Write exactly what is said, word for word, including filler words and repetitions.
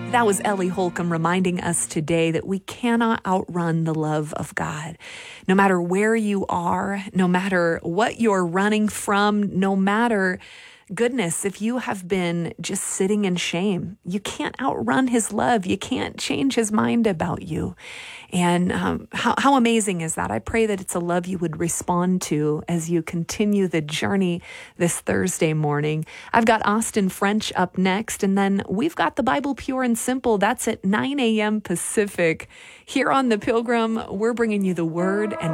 That was Ellie Holcomb reminding us today that we cannot outrun the love of God. No matter where you are, no matter what you're running from, no matter, goodness, if you have been just sitting in shame, you can't outrun his love. You can't change his mind about you. And um, how, how amazing is that? I pray that it's a love you would respond to as you continue the journey this Thursday morning. I've got Austin French up next, and then we've got the Bible Pure and Simple. That's at nine a.m. Pacific. Here on The Pilgrim, we're bringing you the Word and